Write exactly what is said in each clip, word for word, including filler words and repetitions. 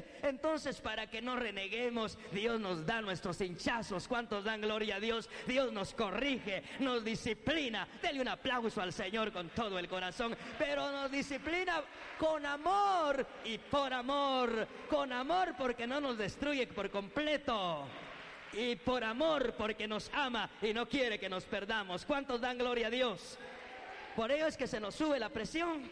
decir. Entonces, para que no reneguemos, Dios nos da nuestros hinchazos. ¿Cuántos dan gloria a Dios? Dios nos corrige, nos disciplina. Dele un aplauso al Señor con todo el corazón. Pero nos disciplina con amor y por amor. Con amor porque no nos destruye por completo. Y por amor porque nos ama y no quiere que nos perdamos. ¿Cuántos dan gloria a Dios? Por ello es que se nos sube la presión.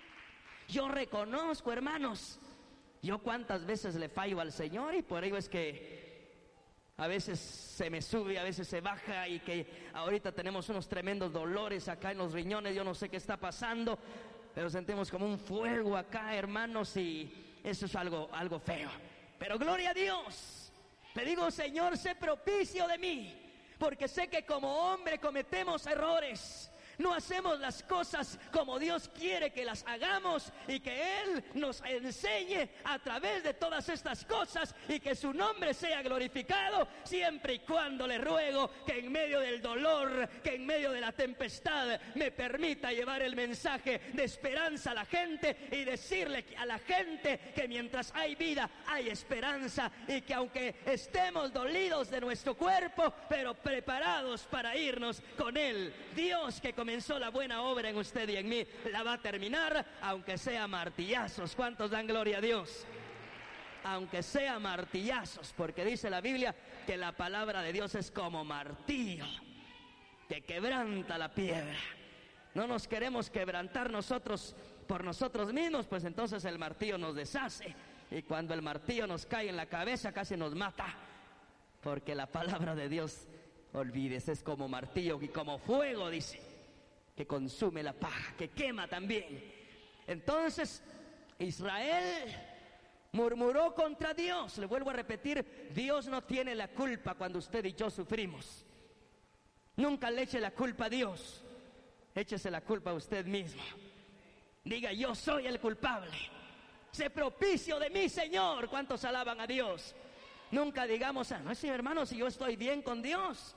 Yo reconozco, hermanos, yo cuántas veces le fallo al Señor, y por ello es que a veces se me sube, a veces se baja, y que ahorita tenemos unos tremendos dolores acá en los riñones. Yo no sé qué está pasando, pero sentimos como un fuego acá, hermanos, y eso es algo, algo feo. Pero gloria a Dios. Le digo, Señor, sé propicio de mí, porque sé que como hombre cometemos errores. No hacemos las cosas como Dios quiere que las hagamos, y que Él nos enseñe a través de todas estas cosas, y que su nombre sea glorificado, siempre y cuando le ruego que en medio del dolor, que en medio de la tempestad, me permita llevar el mensaje de esperanza a la gente y decirle a la gente que mientras hay vida hay esperanza, y que aunque estemos dolidos de nuestro cuerpo, pero preparados para irnos con Él. Dios que comenzó comenzó la buena obra en usted y en mí, la va a terminar, aunque sea martillazos. ¿Cuántos dan gloria a Dios? Aunque sea martillazos, porque dice la Biblia que la palabra de Dios es como martillo que quebranta la piedra. No nos queremos quebrantar nosotros por nosotros mismos, pues entonces el martillo nos deshace, y cuando el martillo nos cae en la cabeza casi nos mata, porque la palabra de Dios, olvídese, es como martillo y como fuego, dice, que consume la paja, que quema también. Entonces Israel murmuró contra Dios. Le vuelvo a repetir, Dios no tiene la culpa cuando usted y yo sufrimos. Nunca le eche la culpa a Dios, échese la culpa a usted mismo. Diga, yo soy el culpable, sé propicio de mí, Señor. ¿Cuántos alaban a Dios? Nunca digamos, ah, no, sí, hermano, si yo estoy bien con Dios.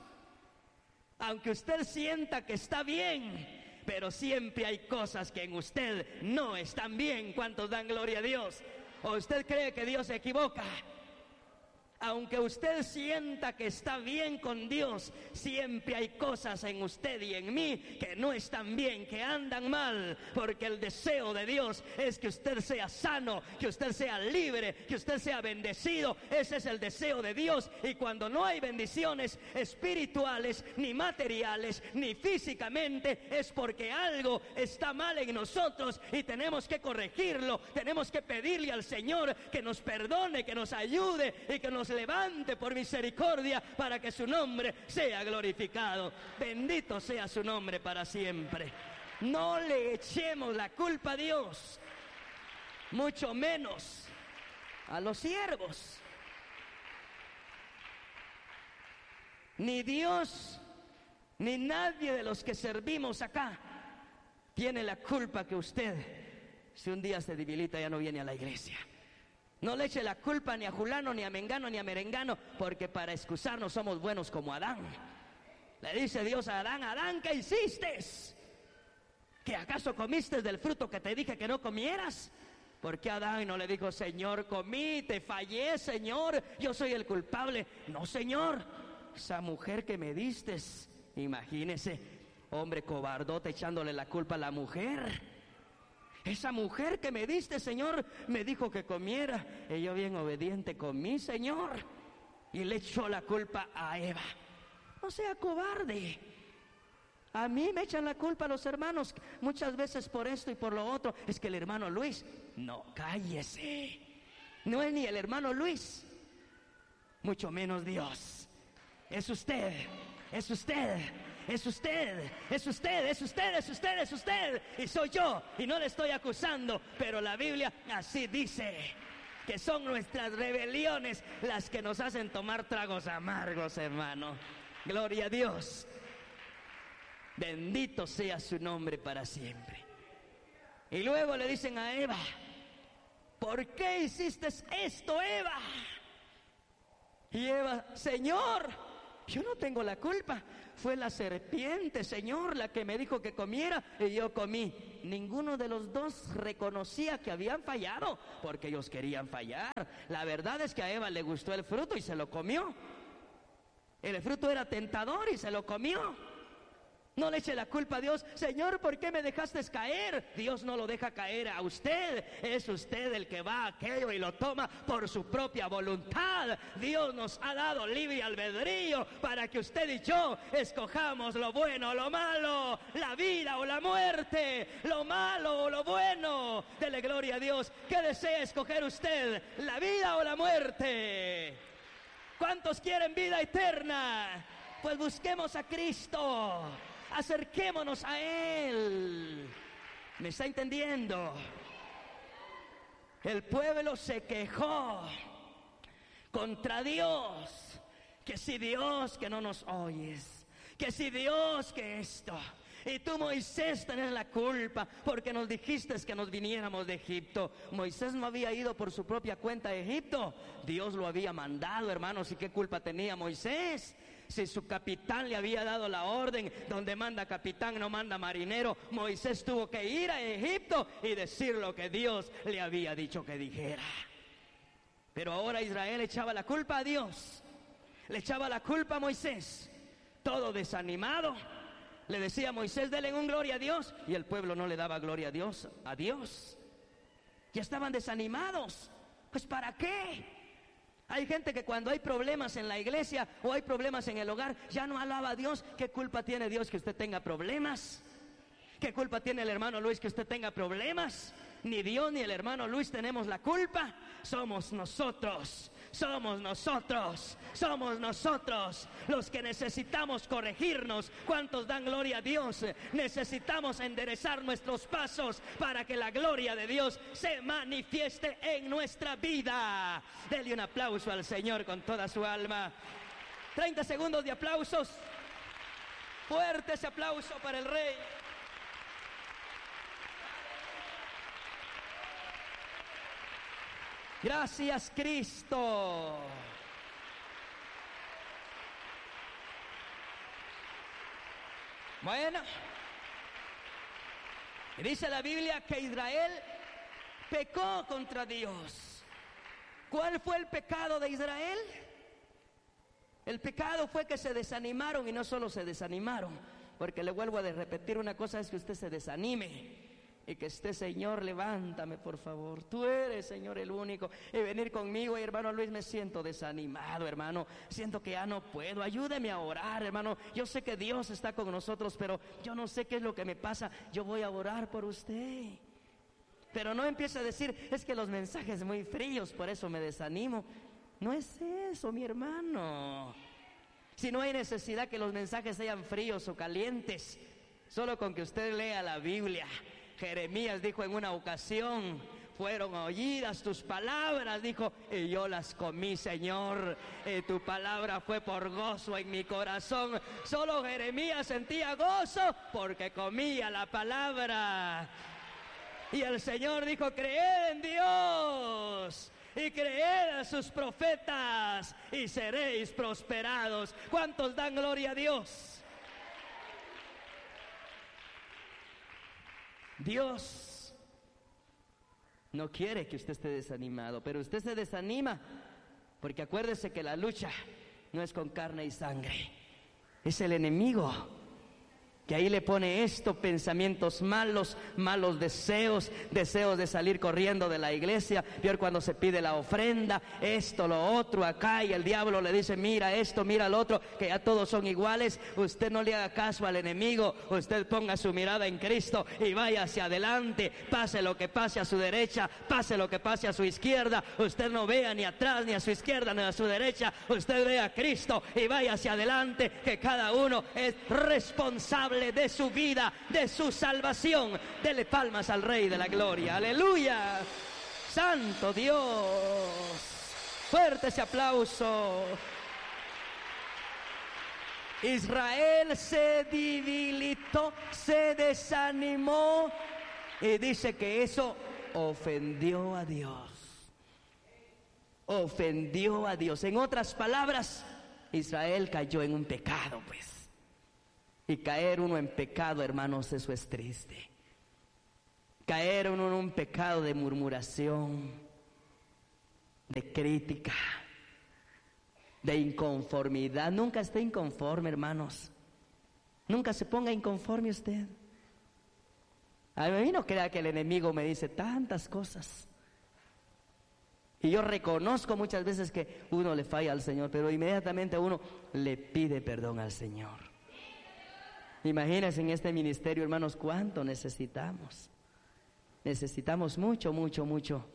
Aunque usted sienta que está bien, pero siempre hay cosas que en usted no están bien. ¿Cuántos dan gloria a Dios? ¿O usted cree que Dios se equivoca? Aunque usted sienta que está bien con Dios, siempre hay cosas en usted y en mí que no están bien, que andan mal, porque el deseo de Dios es que usted sea sano, que usted sea libre, que usted sea bendecido. Ese es el deseo de Dios. Y cuando no hay bendiciones espirituales, ni materiales, ni físicamente, es porque algo está mal en nosotros y tenemos que corregirlo. Tenemos que pedirle al Señor que nos perdone, que nos ayude y que nos levante por misericordia, para que su nombre sea glorificado. Bendito sea su nombre para siempre. No le echemos la culpa a Dios, mucho menos a los siervos. Ni Dios ni nadie de los que servimos acá tiene la culpa que usted, si un día se debilita, ya no viene a la iglesia. No le eche la culpa ni a Julano, ni a Mengano, ni a Merengano, porque para excusarnos somos buenos como Adán. Le dice Dios a Adán, Adán, ¿qué hiciste? ¿Que acaso comiste del fruto que te dije que no comieras? ¿Por qué Adán no le dijo, Señor, comí, te fallé, Señor, yo soy el culpable? No, Señor, esa mujer que me diste, imagínese, hombre cobardote echándole la culpa a la mujer. Esa mujer que me diste, Señor, me dijo que comiera, y yo bien obediente comí, Señor, y le echó la culpa a Eva. No sea cobarde. A mí me echan la culpa los hermanos muchas veces por esto y por lo otro. Es que el hermano Luis, no, cállese. No es ni el hermano Luis, mucho menos Dios. Es usted, es usted. Es usted, es usted, es usted, es usted, es usted, y soy yo, y no le estoy acusando, pero la Biblia así dice, que son nuestras rebeliones las que nos hacen tomar tragos amargos, hermano. Gloria a Dios. Bendito sea su nombre para siempre. Y luego le dicen a Eva, ¿por qué hiciste esto, Eva? Y Eva, Señor, Yo no tengo la culpa. Fue la serpiente, Señor, la que me dijo que comiera y yo comí. Ninguno de los dos reconocía que habían fallado, porque ellos querían fallar. La verdad es que a Eva le gustó el fruto y se lo comió. El fruto era tentador y se lo comió. No le eche la culpa a Dios. Señor, ¿por qué me dejaste caer? Dios no lo deja caer a usted. Es usted el que va a aquello y lo toma por su propia voluntad. Dios nos ha dado libre albedrío para que usted y yo escojamos lo bueno o lo malo, la vida o la muerte, lo malo o lo bueno. Dele gloria a Dios. ¿Qué desea escoger usted? ¿La vida o la muerte? ¿Cuántos quieren vida eterna? Pues busquemos a Cristo. Acerquémonos a Él. ¿Me está entendiendo? El pueblo se quejó contra Dios. Que si Dios que no nos oyes, que si Dios que esto. Y tú, Moisés, tenés la culpa porque nos dijiste que nos viniéramos de Egipto. Moisés no había ido por su propia cuenta a Egipto. Dios lo había mandado, hermanos. ¿Y qué culpa tenía Moisés? Si su capitán le había dado la orden, donde manda capitán no manda marinero. Moisés tuvo que ir a Egipto y decir lo que Dios le había dicho que dijera. Pero ahora Israel echaba la culpa a Dios, le echaba la culpa a Moisés. Todo desanimado, le decía a Moisés, denle un gloria a Dios, y el pueblo no le daba gloria a Dios, a Dios. Ya estaban desanimados. Pues ¿para qué? Hay gente que cuando hay problemas en la iglesia o hay problemas en el hogar, ya no alaba a Dios. ¿Qué culpa tiene Dios que usted tenga problemas? ¿Qué culpa tiene el hermano Luis que usted tenga problemas? Ni Dios ni el hermano Luis tenemos la culpa. Somos nosotros, somos nosotros, somos nosotros los que necesitamos corregirnos. ¿Cuántos dan gloria a Dios? Necesitamos enderezar nuestros pasos para que la gloria de Dios se manifieste en nuestra vida. Dele un aplauso al Señor con toda su alma. treinta segundos de aplausos. Fuerte ese aplauso para el Rey. Gracias, Cristo. Bueno, dice la Biblia que Israel pecó contra Dios. ¿Cuál fue el pecado de Israel? El pecado fue que se desanimaron, y no solo se desanimaron, porque le vuelvo a repetir, una cosa es que usted se desanime y que esté, Señor, levántame por favor, tú eres, Señor, el único, y venir conmigo. Y hermano Luis, me siento desanimado, hermano, siento que ya no puedo, ayúdeme a orar, hermano. Yo sé que Dios está con nosotros, pero yo no sé qué es lo que me pasa. Yo voy a orar por usted. Pero no empiece a decir, es que los mensajes muy fríos, por eso me desanimo. No es eso, mi hermano. Si no hay necesidad que los mensajes sean fríos o calientes, solo con que usted lea la Biblia. Jeremías dijo en una ocasión, fueron oídas tus palabras, dijo, y yo las comí, Señor, y tu palabra fue por gozo en mi corazón. Solo Jeremías sentía gozo porque comía la palabra. Y el Señor dijo, creed en Dios y creed a sus profetas y seréis prosperados. ¿Cuántos dan gloria a Dios? Dios no quiere que usted esté desanimado, pero usted se desanima porque acuérdese que la lucha no es con carne y sangre, es el enemigo que ahí le pone esto, pensamientos malos, malos deseos, deseos de salir corriendo de la iglesia, peor cuando se pide la ofrenda, esto, lo otro, acá, y el diablo le dice, mira esto, mira lo otro, que ya todos son iguales. Usted no le haga caso al enemigo, usted ponga su mirada en Cristo y vaya hacia adelante, pase lo que pase a su derecha, pase lo que pase a su izquierda, usted no vea ni atrás, ni a su izquierda, ni a su derecha, usted vea a Cristo y vaya hacia adelante, que cada uno es responsable de su vida, de su salvación. Dele palmas al Rey de la Gloria. Aleluya. Santo Dios. Fuerte ese aplauso. Israel se debilitó, se desanimó, y dice que eso ofendió a Dios. Ofendió a Dios. En otras palabras, Israel cayó en un pecado, pues. Y caer uno en pecado, hermanos, eso es triste. Caer uno en un pecado de murmuración, de crítica, de inconformidad. Nunca esté inconforme, hermanos. Nunca se ponga inconforme usted. A mí no crea que el enemigo me dice tantas cosas. Y yo reconozco muchas veces que uno le falla al Señor, pero inmediatamente uno le pide perdón al Señor. Imagínense en este ministerio, hermanos, cuánto necesitamos. Necesitamos mucho, mucho, mucho.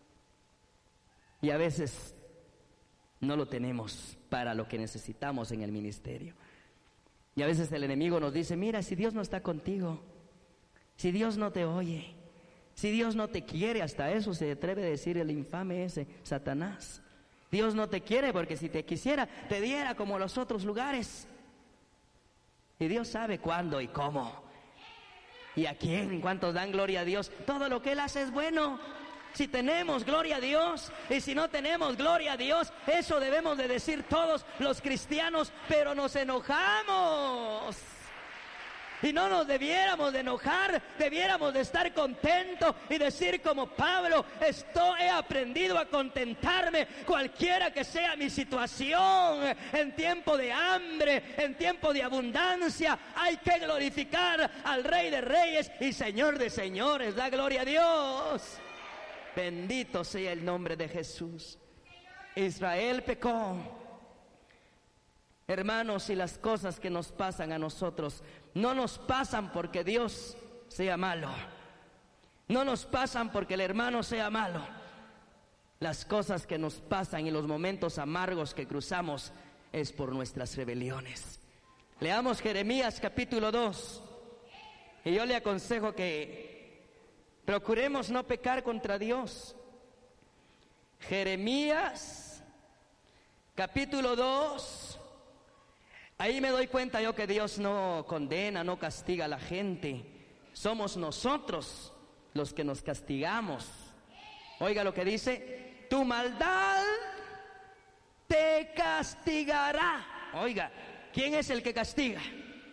Y a veces no lo tenemos para lo que necesitamos en el ministerio. Y a veces el enemigo nos dice, mira, si Dios no está contigo, si Dios no te oye, si Dios no te quiere, hasta eso se atreve a decir el infame ese, Satanás. Dios no te quiere porque si te quisiera, te diera como los otros lugares. Y Dios sabe cuándo y cómo. ¿Y a quién? ¿Cuántos dan gloria a Dios? Todo lo que Él hace es bueno. Si tenemos gloria a Dios y si no tenemos gloria a Dios, eso debemos de decir todos los cristianos, pero nos enojamos. Y no nos debiéramos de enojar, debiéramos de estar contentos y decir como Pablo, esto he aprendido a contentarme cualquiera que sea mi situación, en tiempo de hambre, en tiempo de abundancia, hay que glorificar al Rey de Reyes y Señor de Señores, da gloria a Dios. Bendito sea el nombre de Jesús. Israel pecó. Hermanos, y las cosas que nos pasan a nosotros no nos pasan porque Dios sea malo, no nos pasan porque el hermano sea malo. Las cosas que nos pasan y los momentos amargos que cruzamos es por nuestras rebeliones. Leamos Jeremías capítulo dos, y yo le aconsejo que procuremos no pecar contra Dios. Jeremías capítulo dos. Ahí me doy cuenta yo que Dios no condena, no castiga a la gente. Somos nosotros los que nos castigamos. Oiga lo que dice, tu maldad te castigará. Oiga, ¿quién es el que castiga?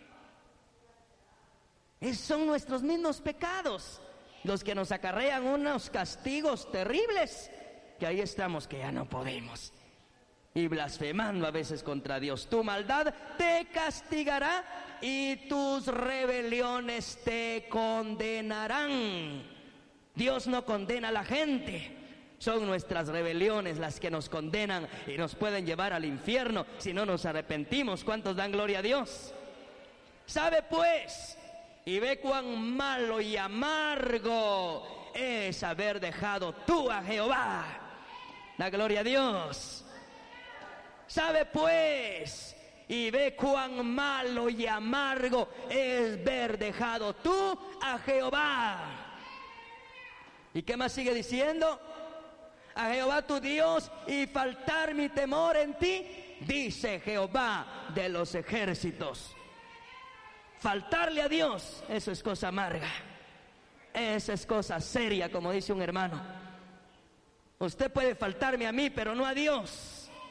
Es, son nuestros mismos pecados los que nos acarrean unos castigos terribles, que ahí estamos que ya no podemos. Y blasfemando a veces contra Dios. Tu maldad te castigará y tus rebeliones te condenarán. Dios no condena a la gente. Son nuestras rebeliones las que nos condenan y nos pueden llevar al infierno si no nos arrepentimos. ¿Cuántos dan gloria a Dios? Sabe pues y ve cuán malo y amargo es haber dejado tú a Jehová. Da gloria a Dios. Sabe pues y ve cuán malo y amargo es haber dejado tú a Jehová. ¿Y qué más sigue diciendo? A Jehová tu Dios y faltar mi temor en ti, dice Jehová de los ejércitos. Faltarle a Dios, eso es cosa amarga, eso es cosa seria, como dice un hermano. Usted puede faltarme a mí, pero no a Dios.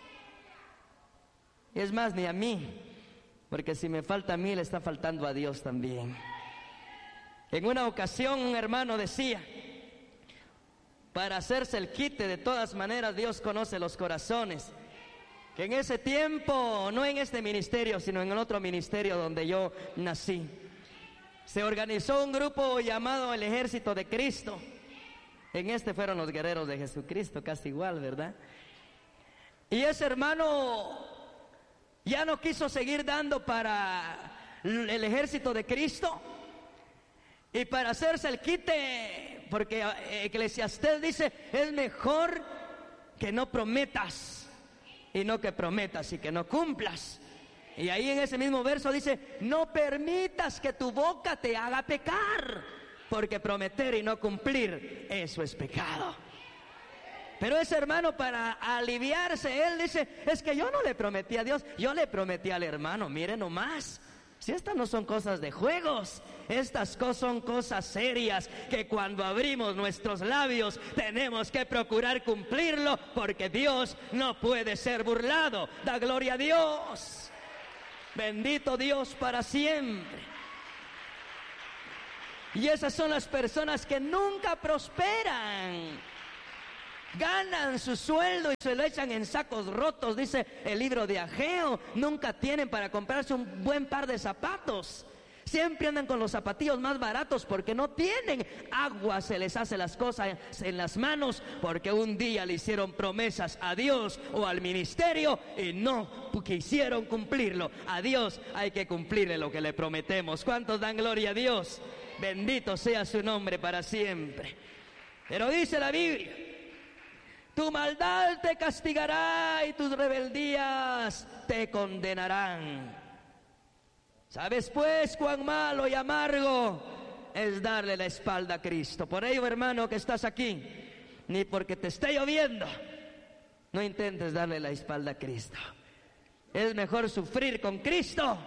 Es más, ni a mí, porque si me falta a mí, le está faltando a Dios también. En una ocasión un hermano decía, para hacerse el quite, de todas maneras Dios conoce los corazones. Que en ese tiempo, no en este ministerio, sino en el otro ministerio donde yo nací, se organizó un grupo llamado el Ejército de Cristo. En este fueron los guerreros de Jesucristo, casi igual, ¿verdad? Y ese hermano ya no quiso seguir dando para el Ejército de Cristo, y para hacerse el quite, porque Eclesiastés dice, es mejor que no prometas y no que prometas y que no cumplas. Y ahí en ese mismo verso dice, no permitas que tu boca te haga pecar, porque prometer y no cumplir, eso es pecado. Pero ese hermano, para aliviarse, él dice, es que yo no le prometí a Dios, yo le prometí al hermano, mire nomás, Si estas no son cosas de juegos, estas cosas son cosas serias que cuando abrimos nuestros labios tenemos que procurar cumplirlo, porque Dios no puede ser burlado. Da gloria a Dios. Bendito Dios para siempre. Y esas son las personas que nunca prosperan. Ganan su sueldo y se lo echan en sacos rotos, dice el libro de Ageo. Nunca tienen para comprarse un buen par de zapatos. Siempre andan con los zapatillos más baratos porque no tienen. Agua se les hace las cosas en las manos porque un día le hicieron promesas a Dios o al ministerio y no quisieron cumplirlo. A Dios hay que cumplirle lo que le prometemos. ¿Cuántos dan gloria a Dios? Bendito sea su nombre para siempre. Pero dice la Biblia: tu maldad te castigará y tus rebeldías te condenarán. ¿Sabes pues cuán malo y amargo es darle la espalda a Cristo? Por ello, hermano, que estás aquí, ni porque te esté lloviendo, no intentes darle la espalda a Cristo. Es mejor sufrir con Cristo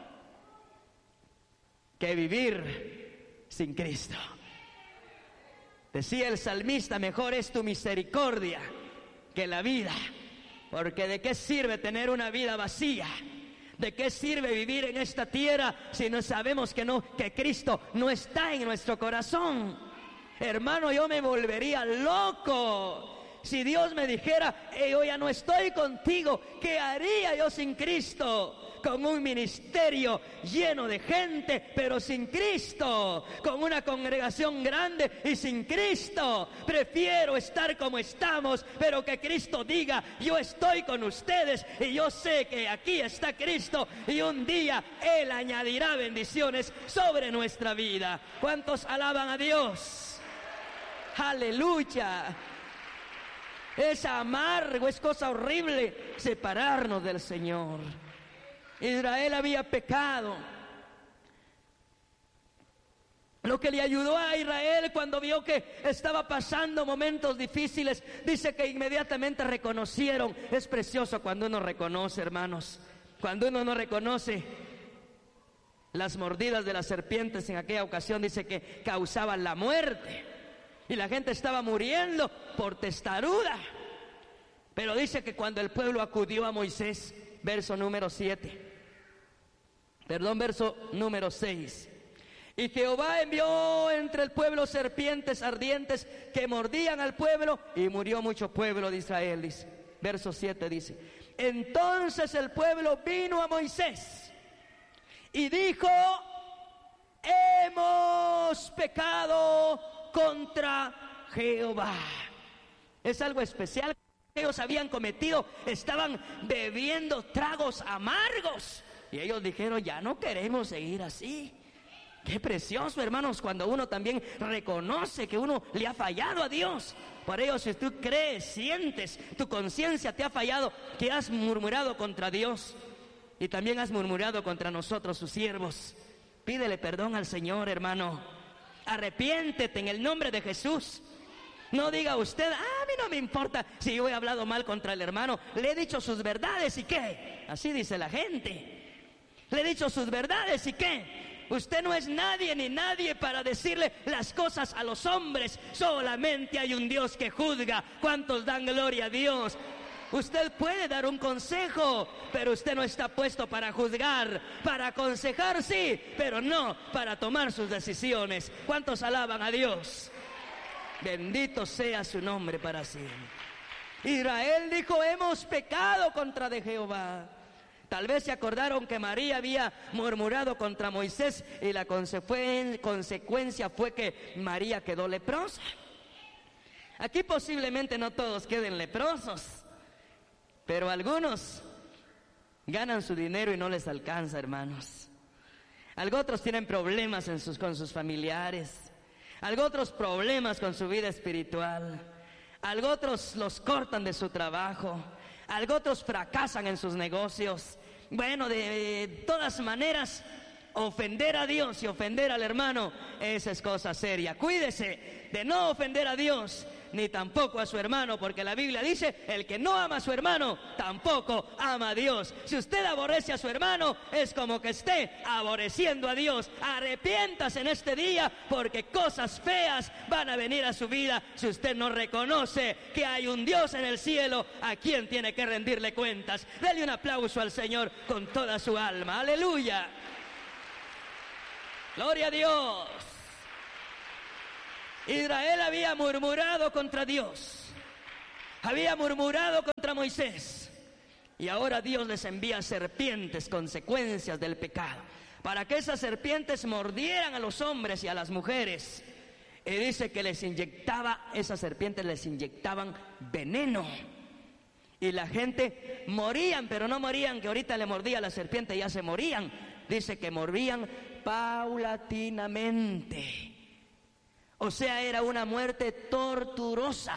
que vivir sin Cristo. Decía el salmista: mejor es tu misericordia que la vida, porque ¿de qué sirve tener una vida vacía? ¿De qué sirve vivir en esta tierra si no sabemos que no, que Cristo no está en nuestro corazón? Hermano, yo me volvería loco si Dios me dijera: hey, yo ya no estoy contigo. ¿Qué haría yo sin Cristo? Con un ministerio lleno de gente, pero sin Cristo. Con una congregación grande y sin Cristo. Prefiero estar como estamos, pero que Cristo diga: yo estoy con ustedes y yo sé que aquí está Cristo y un día Él añadirá bendiciones sobre nuestra vida. ¿Cuántos alaban a Dios? Aleluya. Es amargo, es cosa horrible separarnos del Señor. Israel había pecado. Lo que le ayudó a Israel cuando vio que estaba pasando momentos difíciles, dice que inmediatamente reconocieron. Es precioso cuando uno reconoce, hermanos. Cuando uno no reconoce las mordidas de las serpientes en aquella ocasión, dice que causaban la muerte. Y la gente estaba muriendo por testaruda. Pero dice que cuando el pueblo acudió a Moisés, verso número siete, perdón, verso número seis. Y Jehová envió entre el pueblo serpientes ardientes que mordían al pueblo, y murió mucho pueblo de Israel, dice. Verso siete dice: entonces el pueblo vino a Moisés y dijo: hemos pecado contra Jehová. Es algo especial que ellos habían cometido. Estaban bebiendo tragos amargos y ellos dijeron: ya no queremos seguir así. Qué precioso, hermanos, cuando uno también reconoce que uno le ha fallado a Dios. Por ello, si tú crees, sientes, tu conciencia te ha fallado, que has murmurado contra Dios y también has murmurado contra nosotros, sus siervos, pídele perdón al Señor, hermano. Arrepiéntete en el nombre de Jesús. No diga usted: ah, a mí no me importa si yo he hablado mal contra el hermano, le he dicho sus verdades y qué. Así dice la gente. Le he dicho sus verdades y qué. Usted no es nadie ni nadie para decirle las cosas a los hombres. Solamente hay un Dios que juzga. ¿Cuántos dan gloria a Dios? Usted puede dar un consejo, pero usted no está puesto para juzgar. Para aconsejar sí, pero no para tomar sus decisiones. ¿Cuántos alaban a Dios? Bendito sea su nombre para siempre. Israel dijo: hemos pecado contra de Jehová. Tal vez se acordaron que María había murmurado contra Moisés y la consecuencia fue que María quedó leprosa. Aquí posiblemente no todos queden leprosos, pero algunos ganan su dinero y no les alcanza, hermanos. Algo otros tienen problemas en sus, con sus familiares. Algo otros problemas con su vida espiritual. Algo otros los cortan de su trabajo. Algo otros fracasan en sus negocios. Bueno, de todas maneras, ofender a Dios y ofender al hermano, esa es cosa seria. Cuídese de no ofender a Dios, ni tampoco a su hermano, porque la Biblia dice, el que no ama a su hermano, tampoco ama a Dios. Si usted aborrece a su hermano, es como que esté aborreciendo a Dios. Arrepiéntase en este día, porque cosas feas van a venir a su vida si usted no reconoce que hay un Dios en el cielo a quien tiene que rendirle cuentas. Dele un aplauso al Señor con toda su alma. Aleluya. Gloria a Dios. Israel había murmurado contra Dios, había murmurado contra Moisés, y ahora Dios les envía serpientes, consecuencias del pecado, para que esas serpientes mordieran a los hombres y a las mujeres. Y dice que les inyectaba, esas serpientes les inyectaban veneno, y la gente morían, pero no morían que ahorita le mordía la serpiente y ya se morían. Dice que morían paulatinamente. O sea, era una muerte torturosa.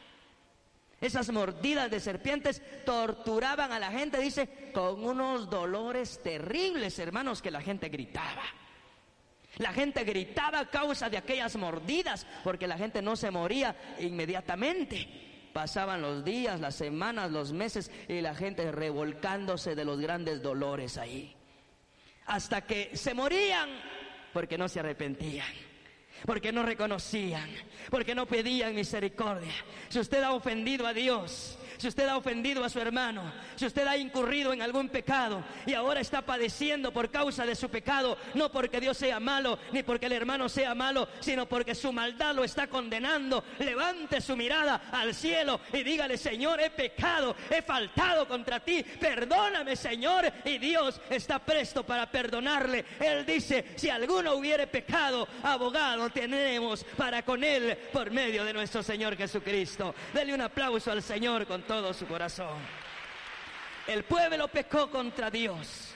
Esas mordidas de serpientes torturaban a la gente, dice, con unos dolores terribles, hermanos, que la gente gritaba. La gente gritaba a causa de aquellas mordidas, porque la gente no se moría inmediatamente. Pasaban los días, las semanas, los meses, y la gente revolcándose de los grandes dolores ahí, hasta que se morían, porque no se arrepentían, porque no reconocían, porque no pedían misericordia. Si usted ha ofendido a Dios, si usted ha ofendido a su hermano, si usted ha incurrido en algún pecado y ahora está padeciendo por causa de su pecado, no porque Dios sea malo, ni porque el hermano sea malo, sino porque su maldad lo está condenando, levante su mirada al cielo y dígale: Señor, he pecado, he faltado contra ti, perdóname, Señor. Y Dios está presto para perdonarle. Él dice: si alguno hubiere pecado, abogado tenemos para con él por medio de nuestro Señor Jesucristo. Dele un aplauso al Señor con todo su corazón. El pueblo pecó contra Dios,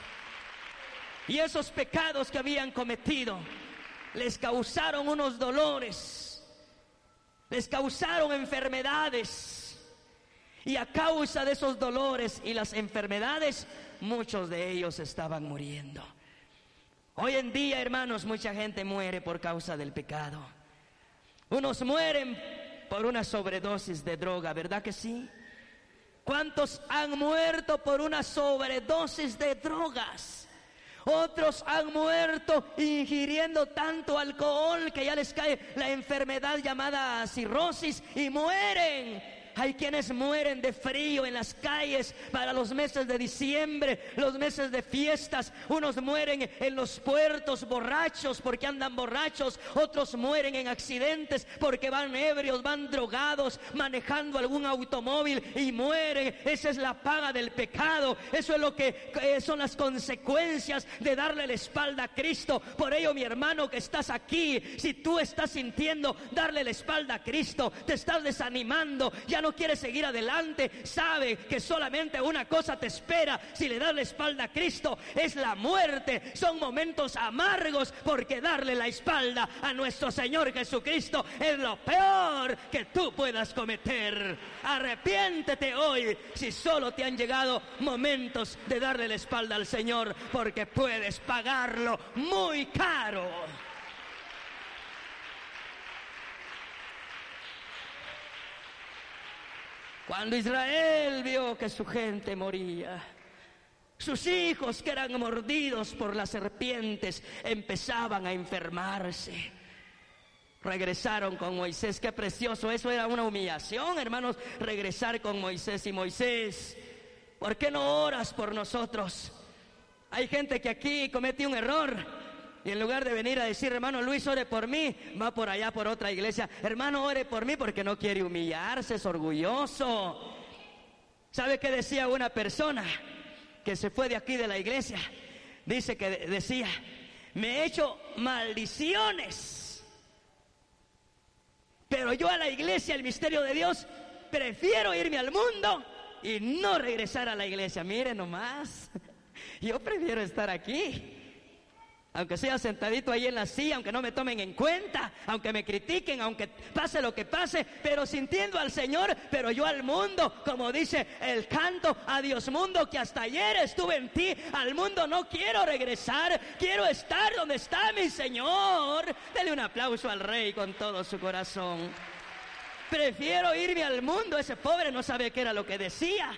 y esos pecados que habían cometido les causaron unos dolores, les causaron enfermedades, y a causa de esos dolores y las enfermedades, muchos de ellos estaban muriendo. Hoy en día, hermanos, mucha gente muere por causa del pecado. Unos mueren por una sobredosis de droga, ¿verdad que sí? ¿Cuántos han muerto por una sobredosis de drogas? Otros han muerto ingiriendo tanto alcohol que ya les cae la enfermedad llamada cirrosis y mueren. Hay quienes mueren de frío en las calles para los meses de diciembre, los meses de fiestas. Unos mueren en los puertos borrachos porque andan borrachos. Otros mueren en accidentes porque van ebrios, van drogados, manejando algún automóvil y mueren. Esa es la paga del pecado. Eso es lo que eh, son las consecuencias de darle la espalda a Cristo. Por ello, mi hermano que estás aquí, si tú estás sintiendo darle la espalda a Cristo, te estás desanimando, ya no quieres seguir adelante, sabe que solamente una cosa te espera si le das la espalda a Cristo: es la muerte. Son momentos amargos, porque darle la espalda a nuestro Señor Jesucristo es lo peor que tú puedas cometer. Arrepiéntete hoy si solo te han llegado momentos de darle la espalda al Señor, porque puedes pagarlo muy caro. Cuando Israel vio que su gente moría, sus hijos que eran mordidos por las serpientes empezaban a enfermarse, regresaron con Moisés. Qué precioso, eso era una humillación, hermanos, regresar con Moisés. Y Moisés, ¿por qué no oras por nosotros? Hay gente que aquí comete un error, y en lugar de venir a decir: hermano Luis, ore por mí, va por allá por otra iglesia: hermano, ore por mí, porque no quiere humillarse, es orgulloso. ¿Sabe qué decía una persona que se fue de aquí de la iglesia? Dice que decía: me he hecho maldiciones, pero yo a la iglesia, el misterio de Dios, prefiero irme al mundo y no regresar a la iglesia. Mire nomás, yo prefiero estar aquí, aunque sea sentadito ahí en la silla, aunque no me tomen en cuenta, aunque me critiquen, aunque pase lo que pase, pero sintiendo al Señor. Pero yo al mundo, como dice el canto: adiós mundo, que hasta ayer estuve en ti. Al mundo no quiero regresar, quiero estar donde está mi Señor. Dele un aplauso al Rey con todo su corazón. Prefiero irme al mundo. Ese pobre no sabe qué era lo que decía.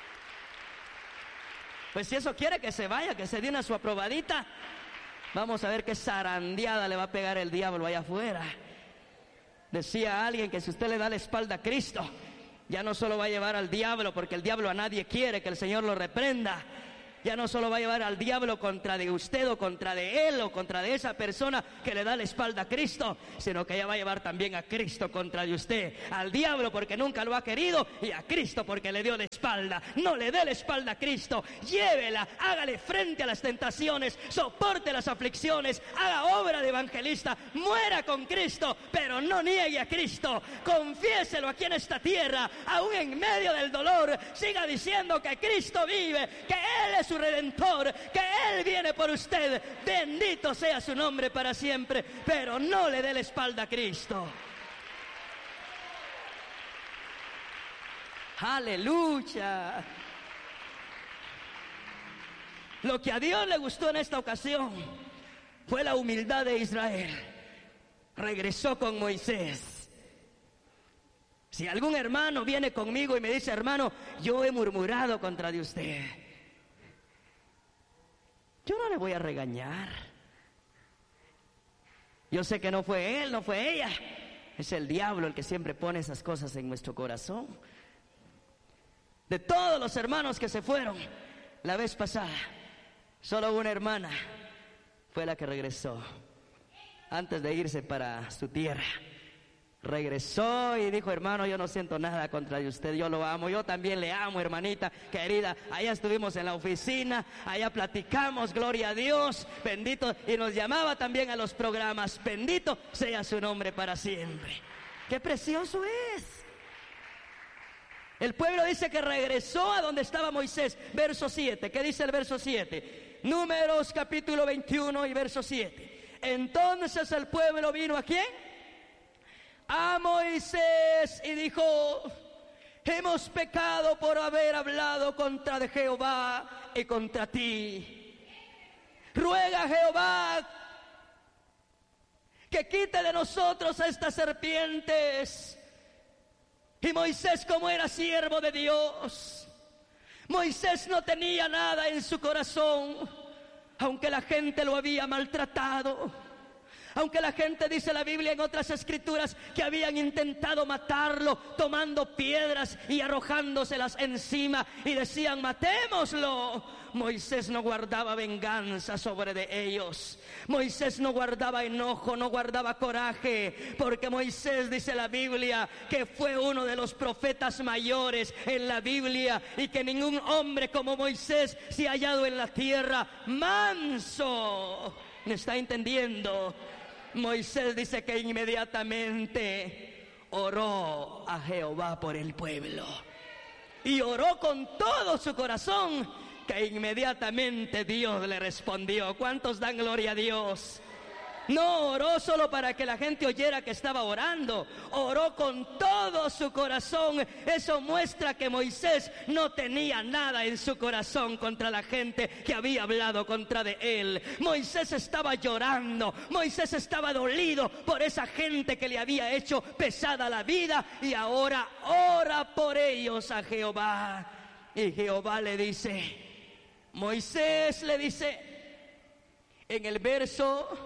Pues si eso quiere, que se vaya, que se dé una su aprobadita. Vamos a ver qué zarandeada le va a pegar el diablo allá afuera. Decía alguien que si usted le da la espalda a Cristo, ya no solo va a llevar al diablo, porque el diablo a nadie quiere, que el Señor lo reprenda. Ya no solo va a llevar al diablo contra de usted o contra de él o contra de esa persona que le da la espalda a Cristo, sino que ya va a llevar también a Cristo contra de usted. Al diablo porque nunca lo ha querido y a Cristo porque le dio la espalda. No le dé la espalda a Cristo, llévela, hágale frente a las tentaciones, soporte las aflicciones, haga obra de evangelista, muera con Cristo, pero no niegue a Cristo. Confiéselo aquí en esta tierra, aún en medio del dolor, siga diciendo que Cristo vive, que Él es su Redentor, que Él viene por usted. Bendito sea su nombre para siempre, pero no le dé la espalda a Cristo. Aleluya. Lo que a Dios le gustó en esta ocasión fue la humildad de Israel. Regresó con Moisés. Si algún hermano viene conmigo y me dice: hermano, yo he murmurado contra de usted, yo no le voy a regañar. Yo sé que no fue él, no fue ella. Es el diablo el que siempre pone esas cosas en nuestro corazón. De todos los hermanos que se fueron la vez pasada, solo una hermana fue la que regresó. Antes de irse para su tierra, regresó y dijo: hermano, yo no siento nada contra usted, yo lo amo, yo también le amo, hermanita querida. Allá estuvimos en la oficina, allá platicamos, gloria a Dios, bendito, y nos llamaba también a los programas. Bendito sea su nombre para siempre. ¡Qué precioso es! El pueblo dice que regresó a donde estaba Moisés. Verso siete, ¿qué dice el verso siete? Números capítulo veintiuno y verso siete. Entonces el pueblo vino ¿a quién? A Moisés y dijo: hemos pecado por haber hablado contra de Jehová y contra ti. Ruega a Jehová que quite de nosotros a estas serpientes. Y Moisés, como era siervo de Dios, Moisés no tenía nada en su corazón, aunque la gente lo había maltratado, aunque la gente, dice la Biblia en otras escrituras, que habían intentado matarlo tomando piedras y arrojándoselas encima y decían: matémoslo. Moisés no guardaba venganza sobre de ellos. Moisés no guardaba enojo, no guardaba coraje, porque Moisés, dice la Biblia, que fue uno de los profetas mayores en la Biblia, y que ningún hombre como Moisés se ha hallado en la tierra. Manso. ¿Me está entendiendo? Moisés dice que inmediatamente oró a Jehová por el pueblo, y oró con todo su corazón, que inmediatamente Dios le respondió. ¿Cuántos dan gloria a Dios? No oró solo para que la gente oyera que estaba orando, oró con todo su corazón. Eso muestra que Moisés no tenía nada en su corazón contra la gente que había hablado contra de él. Moisés estaba llorando, Moisés estaba dolido por esa gente que le había hecho pesada la vida, y ahora ora por ellos a Jehová. Y Jehová le dice, Moisés le dice en el verso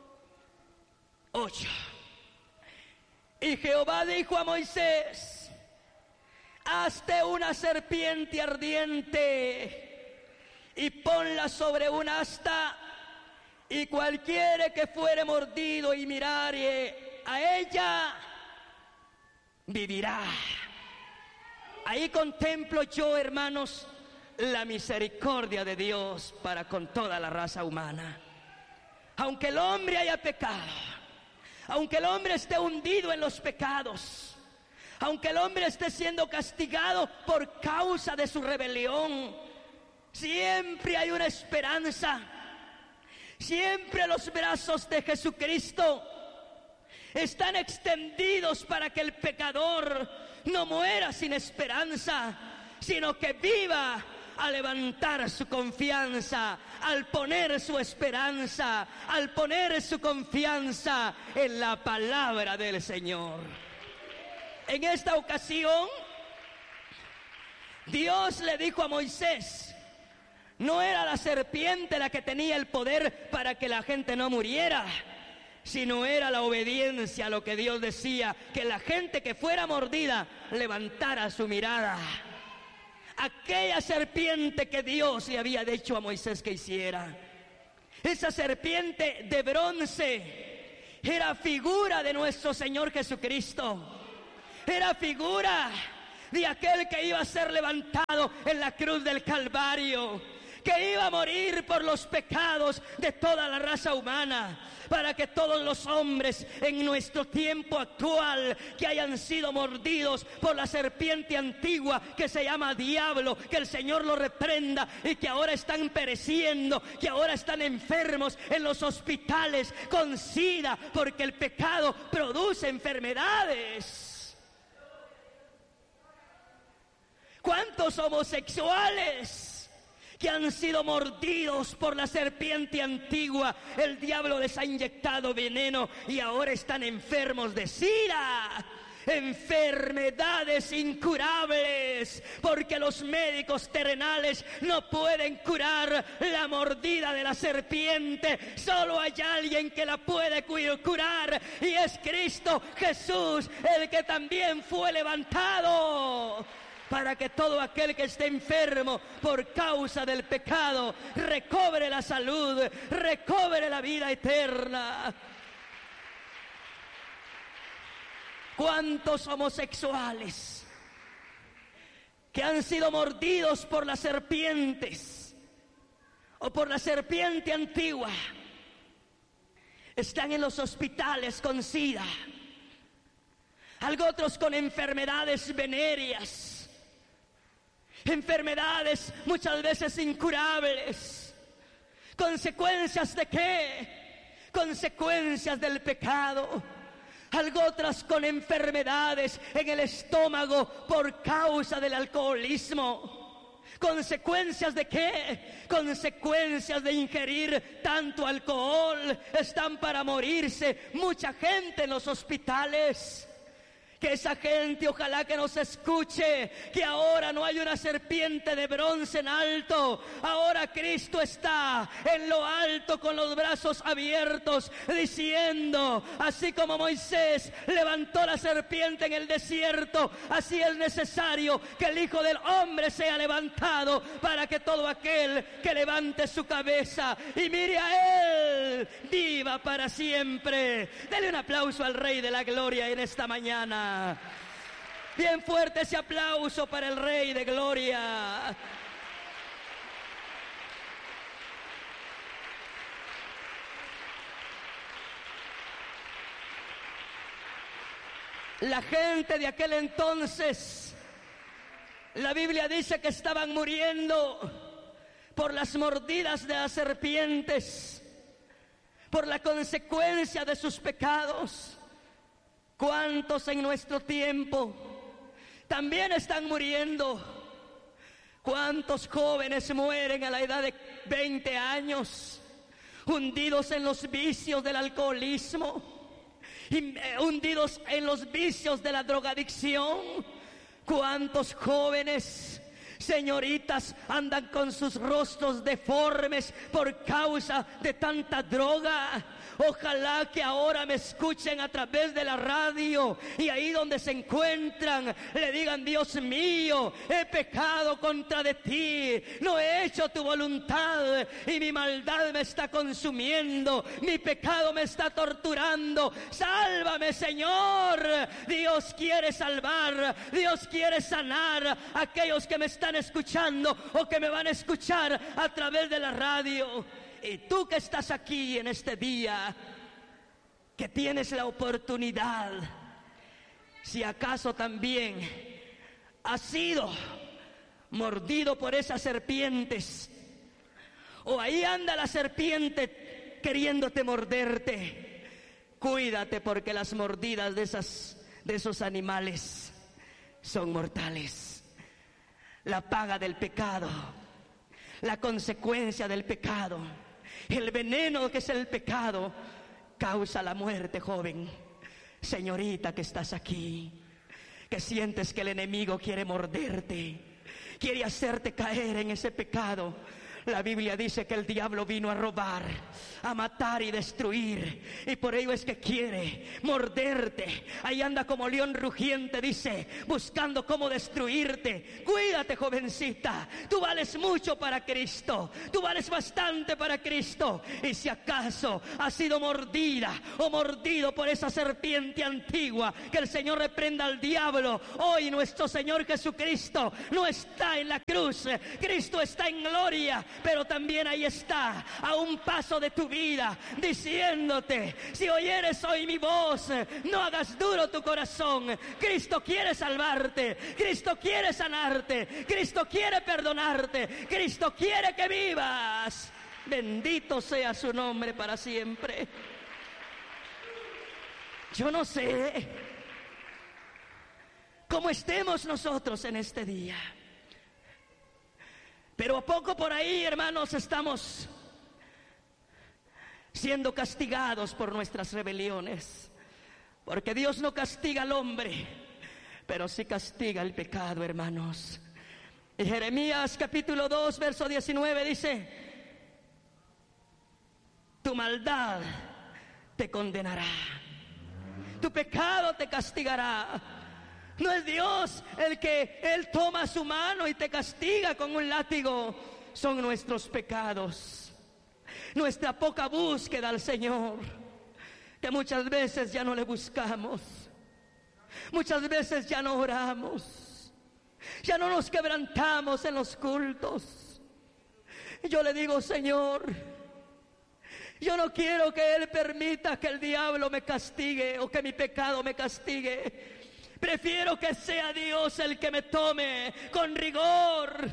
ocho: y Jehová dijo a Moisés: hazte una serpiente ardiente y ponla sobre un asta, y cualquiera que fuere mordido y mirare a ella vivirá. Ahí contemplo yo, hermanos, la misericordia de Dios para con toda la raza humana. Aunque el hombre haya pecado, aunque el hombre esté hundido en los pecados, aunque el hombre esté siendo castigado por causa de su rebelión, siempre hay una esperanza. Siempre los brazos de Jesucristo están extendidos para que el pecador no muera sin esperanza, sino que viva al levantar su confianza, al poner su esperanza, al poner su confianza en la palabra del Señor. En esta ocasión, Dios le dijo a Moisés, no era la serpiente la que tenía el poder para que la gente no muriera, sino era la obediencia a lo que Dios decía, que la gente que fuera mordida levantara su mirada. Aquella serpiente que Dios le había dicho a Moisés que hiciera, esa serpiente de bronce, era figura de nuestro Señor Jesucristo. Era figura de aquel que iba a ser levantado en la cruz del Calvario, que iba a morir por los pecados de toda la raza humana, para que todos los hombres en nuestro tiempo actual que hayan sido mordidos por la serpiente antigua que se llama diablo, que el Señor lo reprenda, y que ahora están pereciendo, que ahora están enfermos en los hospitales con SIDA, porque el pecado produce enfermedades. ¿Cuántos homosexuales que han sido mordidos por la serpiente antigua? El diablo les ha inyectado veneno y ahora están enfermos de SIDA. Enfermedades incurables, porque los médicos terrenales no pueden curar la mordida de la serpiente. Solo hay alguien que la puede curar, y es Cristo Jesús, el que también fue levantado, para que todo aquel que esté enfermo por causa del pecado recobre la salud, recobre la vida eterna. ¿Cuántos homosexuales que han sido mordidos por las serpientes o por la serpiente antigua están en los hospitales con SIDA? Algo otros con enfermedades venéreas, enfermedades muchas veces incurables. ¿Consecuencias de qué? Consecuencias del pecado. Algo otras con enfermedades en el estómago por causa del alcoholismo. ¿Consecuencias de qué? Consecuencias de ingerir tanto alcohol. Están para morirse mucha gente en los hospitales. Que esa gente ojalá que nos escuche, que ahora no hay una serpiente de bronce en alto. Ahora Cristo está en lo alto con los brazos abiertos, diciendo, así como Moisés levantó la serpiente en el desierto, así es necesario que el Hijo del Hombre sea levantado, para que todo aquel que levante su cabeza y mire a Él viva para siempre. Dele un aplauso al Rey de la Gloria en esta mañana. Bien fuerte ese aplauso para el Rey de Gloria. La gente de aquel entonces, la Biblia dice que estaban muriendo por las mordidas de las serpientes, por la consecuencia de sus pecados. ¿Cuántos en nuestro tiempo también están muriendo? ¿Cuántos jóvenes mueren a la edad de veinte años, hundidos en los vicios del alcoholismo, hundidos en los vicios de la drogadicción? ¿Cuántos jóvenes, señoritas, andan con sus rostros deformes por causa de tanta droga? Ojalá que ahora me escuchen a través de la radio, y ahí donde se encuentran le digan: Dios mío, he pecado contra de ti, no he hecho tu voluntad y mi maldad me está consumiendo, mi pecado me está torturando. Sálvame, Señor. Dios quiere salvar, Dios quiere sanar a aquellos que me están escuchando o que me van a escuchar a través de la radio. Y tú que estás aquí en este día, que tienes la oportunidad, si acaso también has sido mordido por esas serpientes, o ahí anda la serpiente queriéndote morderte, cuídate, porque las mordidas de esas, de esos animales son mortales. La paga del pecado, la consecuencia del pecado, el veneno que es el pecado, causa la muerte, joven, señorita que estás aquí. que sientes que el enemigo quiere morderte, quiere hacerte caer en ese pecado. La Biblia dice que el diablo vino a robar, a matar y destruir, y por ello es que quiere morderte. Ahí anda como león rugiente, dice, buscando cómo destruirte. Cuídate, jovencita, tú vales mucho para Cristo, tú vales bastante para Cristo. Y si acaso has sido mordida o mordido por esa serpiente antigua, que el Señor reprenda al diablo. Hoy nuestro Señor Jesucristo no está en la cruz, Cristo está en gloria, pero también ahí está, a un paso de tu vida, diciéndote: si oyeres hoy mi voz, no hagas duro tu corazón. Cristo quiere salvarte, Cristo quiere sanarte, Cristo quiere perdonarte, Cristo quiere que vivas. Bendito sea su nombre para siempre. Yo no sé cómo estemos nosotros en este día, pero a poco por ahí, hermanos, estamos siendo castigados por nuestras rebeliones. Porque Dios no castiga al hombre, pero sí castiga el pecado, hermanos. Y Jeremías capítulo dos, verso diecinueve dice: tu maldad te condenará, tu pecado te castigará. No es Dios el que Él toma su mano y te castiga con un látigo. Son nuestros pecados, nuestra poca búsqueda al Señor, que muchas veces ya no le buscamos, muchas veces ya no oramos, ya no nos quebrantamos en los cultos. Yo le digo: Señor, yo no quiero que Él permita que el diablo me castigue o que mi pecado me castigue. Prefiero que sea Dios el que me tome con rigor.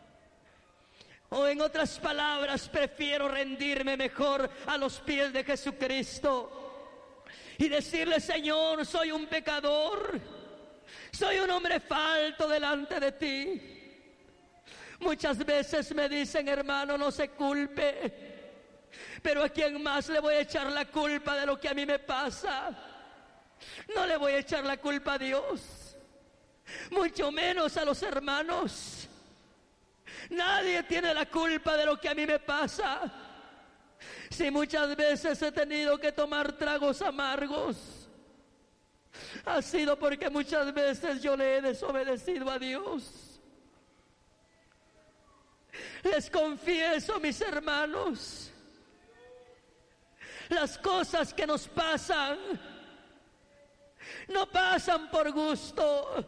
O en otras palabras, prefiero rendirme mejor a los pies de Jesucristo y decirle: Señor, soy un pecador, soy un hombre falto delante de ti. Muchas veces me dicen: hermano, no se culpe, pero ¿a quién más le voy a echar la culpa de lo que a mí me pasa? No le voy a echar la culpa a Dios, mucho menos a los hermanos. Nadie tiene la culpa de lo que a mí me pasa. Si muchas veces he tenido que tomar tragos amargos, ha sido porque muchas veces yo le he desobedecido a Dios. Les confieso, mis hermanos, las cosas que nos pasan no pasan por gusto.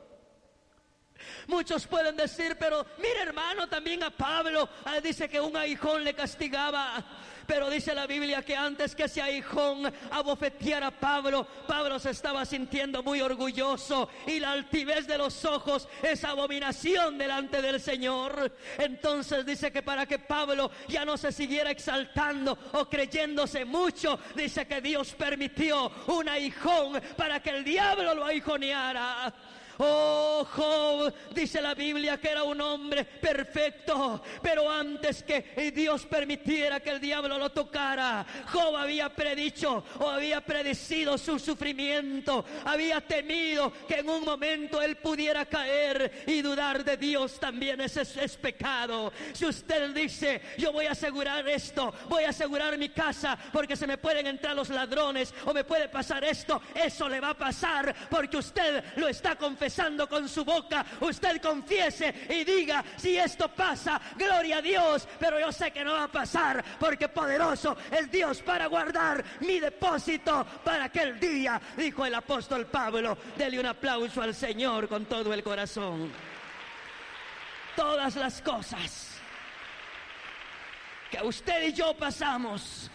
Muchos pueden decir: pero mire, hermano, también a Pablo ah, dice que un aguijón le castigaba. Pero dice la Biblia que antes que ese aguijón abofeteara a Pablo, Pablo se estaba sintiendo muy orgulloso, y la altivez de los ojos es abominación delante del Señor. Entonces dice que para que Pablo ya no se siguiera exaltando o creyéndose mucho, dice que Dios permitió un aguijón para que el diablo lo aguijoneara. Oh, Job, dice la Biblia que era un hombre perfecto, pero antes que Dios permitiera que el diablo lo tocara, Job había predicho o había predecido su sufrimiento, había temido que en un momento él pudiera caer, y dudar de Dios también es, es, es pecado. Si usted dice: yo voy a asegurar esto, voy a asegurar mi casa porque se me pueden entrar los ladrones o me puede pasar esto, eso le va a pasar porque usted lo está confesando con su boca. Usted confiese y diga: si esto pasa, gloria a Dios, pero yo sé que no va a pasar porque poderoso es Dios para guardar mi depósito para aquel día, dijo el apóstol Pablo. Dele un aplauso al Señor con todo el corazón. Todas las cosas que usted y yo pasamos,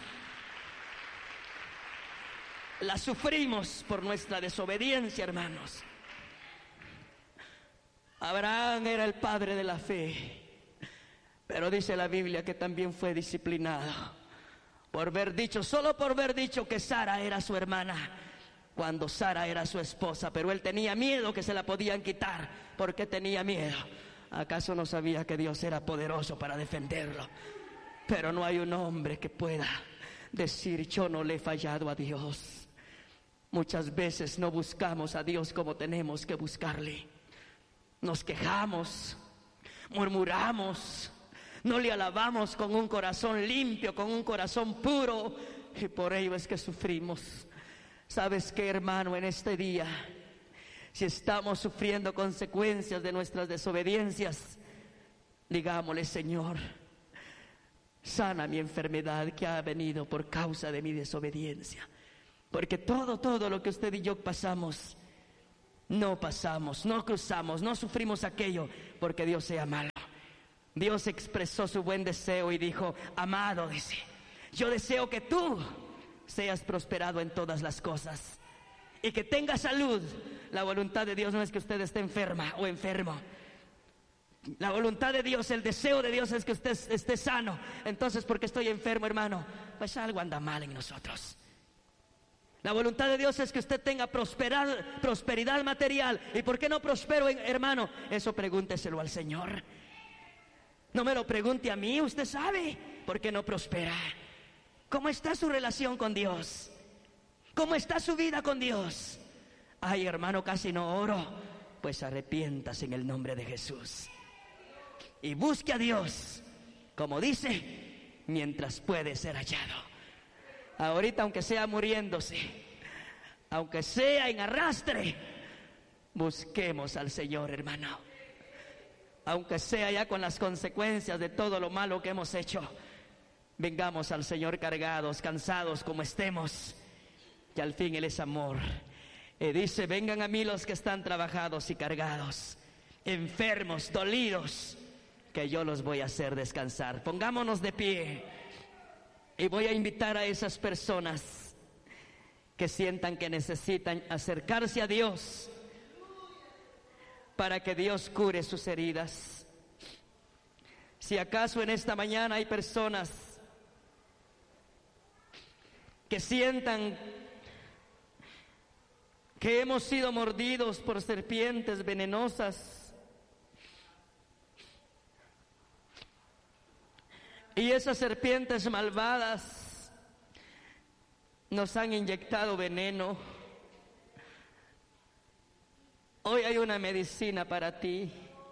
las sufrimos por nuestra desobediencia, hermanos. Abraham era el padre de la fe, pero dice la Biblia que también fue disciplinado por haber dicho, solo por haber dicho que Sara era su hermana, cuando Sara era su esposa. Pero él tenía miedo que se la podían quitar. ¿Por qué tenía miedo? ¿Acaso no sabía que Dios era poderoso para defenderlo? Pero no hay un hombre que pueda decir: yo no le he fallado a Dios. Muchas veces no buscamos a Dios como tenemos que buscarle. Nos quejamos, murmuramos, no le alabamos con un corazón limpio, con un corazón puro, y por ello es que sufrimos. ¿Sabes qué, hermano? En este día, si estamos sufriendo consecuencias de nuestras desobediencias, digámosle: Señor, sana mi enfermedad que ha venido por causa de mi desobediencia. Porque todo, todo lo que usted y yo pasamos, no pasamos, no cruzamos, no sufrimos aquello porque Dios sea malo. Dios expresó su buen deseo y dijo: amado, dice, yo deseo que tú seas prosperado en todas las cosas y que tengas salud. La voluntad de Dios no es que usted esté enferma o enfermo. La voluntad de Dios, el deseo de Dios es que usted esté sano. Entonces, porque estoy enfermo, hermano, pues algo anda mal en nosotros. La voluntad de Dios es que usted tenga prosperidad, prosperidad material. ¿Y por qué no prospero, hermano? Eso pregúnteselo al Señor. No me lo pregunte a mí, usted sabe por qué no prospera. ¿Cómo está su relación con Dios? ¿Cómo está su vida con Dios? Ay, hermano, casi no oro. Pues arrepiéntase en el nombre de Jesús y busque a Dios, como dice, mientras puede ser hallado. Ahorita, aunque sea muriéndose, aunque sea en arrastre, busquemos al Señor, hermano. Aunque sea ya con las consecuencias de todo lo malo que hemos hecho, vengamos al Señor cargados, cansados como estemos, que al fin Él es amor. Y dice: vengan a mí los que están trabajados y cargados, enfermos, dolidos, que yo los voy a hacer descansar. Pongámonos de pie. Y voy a invitar a esas personas que sientan que necesitan acercarse a Dios para que Dios cure sus heridas. Si acaso en esta mañana hay personas que sientan que hemos sido mordidos por serpientes venenosas, y esas serpientes malvadas nos han inyectado veneno, hoy hay una medicina para ti.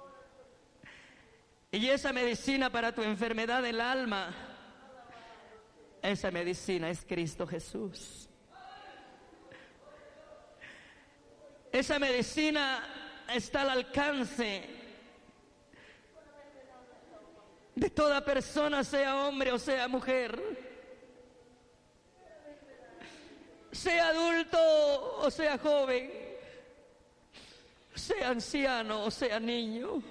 Y esa medicina para tu enfermedad del alma, esa medicina es Cristo Jesús. Esa medicina está al alcance de toda persona, sea hombre o sea mujer, sea adulto o sea joven, sea anciano o sea niño.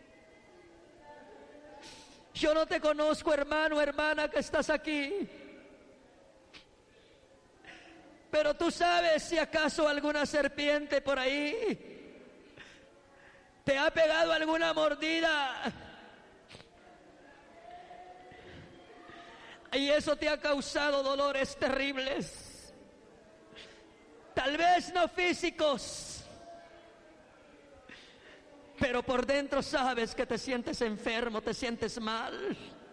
Yo no te conozco, hermano, hermana, que estás aquí, pero tú sabes si acaso alguna serpiente por ahí te ha pegado alguna mordida y eso te ha causado dolores terribles, tal vez no físicos, pero por dentro sabes que te sientes enfermo, te sientes mal.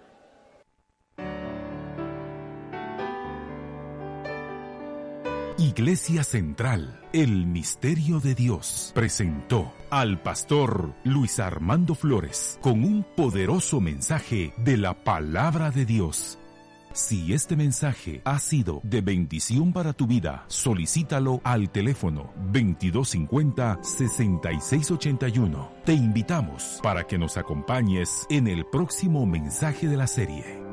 Iglesia Central, el Misterio de Dios, presentó al pastor Luis Armando Flores con un poderoso mensaje de la Palabra de Dios. Si este mensaje ha sido de bendición para tu vida, solicítalo al teléfono veintidós cincuenta, sesenta y seis ochenta y uno. Te invitamos para que nos acompañes en el próximo mensaje de la serie.